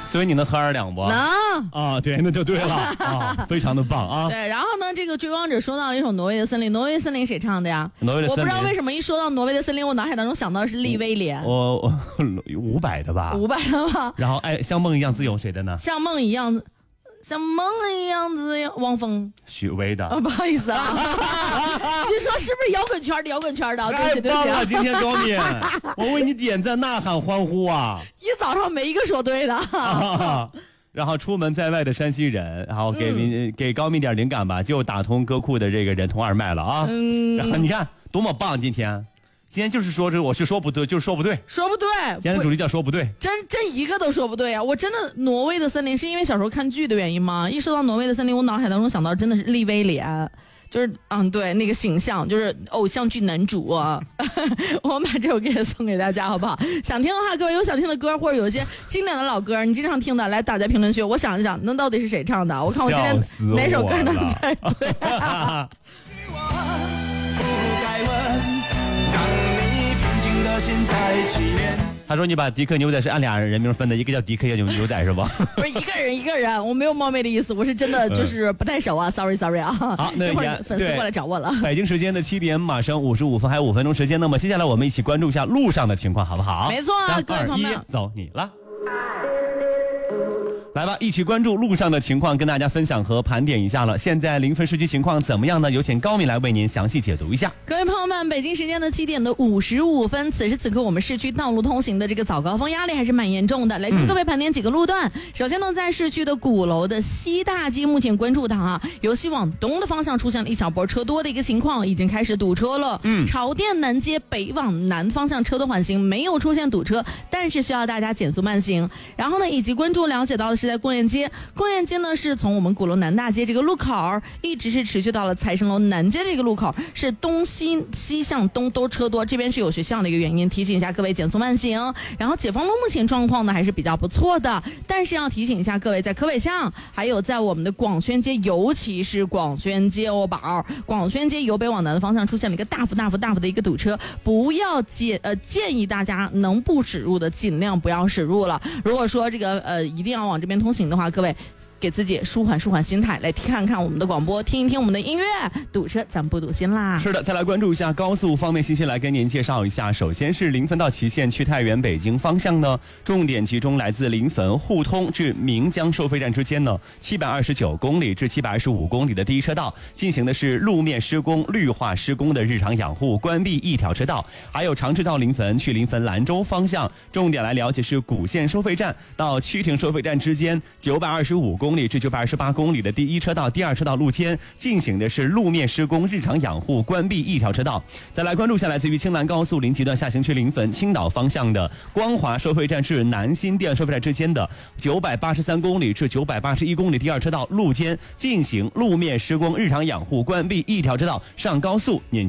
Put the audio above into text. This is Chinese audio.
所以你能喝2两不？ 能啊，对，那就对了啊，非常的棒啊。 对，然后呢，这个追光者说到了一首《挪威的森林》，挪威的森林谁唱的呀？ 挪威的森林， 我不知道为什么一说到挪威的森林，我脑海当中想到的是利威廉。 我500的吧 500的吧。 然后像梦一样自由谁的呢？ 像梦一样自由，汪峰。 许巍的。 不好意思啊，你说是不是摇滚圈的？摇滚圈的，对不起对不起。 太棒了，今天高敏，我为你点赞、呐喊、欢呼啊！ 一早上没一个说对的。 然后出门在外的山西人，然后给高敏点灵感吧，就打通歌库的这个人通二脉了啊！然后你看多么棒，今天就是说我是说不对，就是说不对， 说不对。 今天的主题叫说不对， 真一个都说不对啊！我真的挪威的森林是因为小时候看剧的原因吗？一说到挪威的森林，我脑海当中想到真的是利威廉。就是对，那个形象就是偶像剧男主啊。我们把这首歌也送给大家好不好？想听的话，各位有想听的歌或者有一些经典的老歌你经常听的，来打在评论区，我想一想那到底是谁唱的，我看我今天哪首歌能猜对。 他说你把迪克牛仔是按俩人名分的，一个叫迪克，一个叫牛仔是吧？ 不是一个人，我没有冒昧的意思，我是真的就是不太熟啊，sorry 啊。 好，那一会儿粉丝过来找我了。 北京时间的7点马上55分，还有5分钟时间，那么接下来我们一起关注一下路上的情况，好不好？ 没错啊，各位朋友们， 走你了。来吧，一起关注路上的情况，跟大家分享和盘点一下了。现在临汾市区情况怎么样呢？有请高敏来为您详细解读一下。 各位朋友们，北京时间的7点的55分，此时此刻我们市区道路通行的这个早高峰压力还是蛮严重的。来跟各位盘点几个路段。首先呢，在市区的鼓楼的西大街，目前关注到由西往东的方向出现了一小波车多的一个情况，已经开始堵车了。朝店南街北往南方向车多缓行，没有出现堵车，但是需要大家减速慢行。然后呢，以及关注了解到的是在贡院街呢是从我们鼓楼南大街这个路口一直是持续到了财神楼南街这个路口，是东西向东都车多，这边是有学校的一个原因，提醒一下各位减速慢行。然后解放路目前状况呢还是比较不错的，但是要提醒一下各位，在科委巷还有在我们的广宣街，尤其是广宣街广宣街由北往南的方向出现了一个大幅的一个堵车，不要建议大家能不驶入的尽量不要驶入了。如果说这个一定要往这边通行的话，各位给自己舒缓心态，来看看我们的广播，听一听我们的音乐，堵车咱不堵心啦。 是的，再来关注一下高速方面信息，来跟您介绍一下。首先是临汾到祁县去太原北京方向呢，重点集中来自临汾互通至岷江收费站之间呢729公里至725公里的第一车道进行的是路面施工、绿化施工的日常养护，关闭一条车道。还有长治到临汾去临汾兰州方向，重点来了解是古县收费站到曲亭收费站之间925公里至928公里的第一车道、第二车道路间进行的是路面施工、日常养护，关闭一条车道。再来关注下来自于青兰高速临吉段下行去临汾青岛方向的光华收费站至南新店收费站之间的983公里至981公里第二车道路间进行路面施工、日常养护，关闭一条车道。上高速